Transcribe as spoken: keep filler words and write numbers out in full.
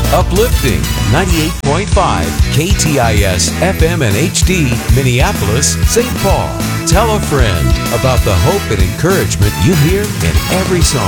Uplifting ninety-eight point five K T I S F M and H D, Minneapolis, Saint Paul. Tell a friend about the hope and encouragement you hear in every song.